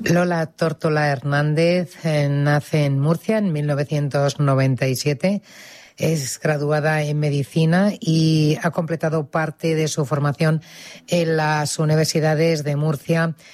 Lola Tórtola Hernández nace en Murcia en 1997. Es graduada en Medicina y ha completado parte de su formación en las universidades de Murcia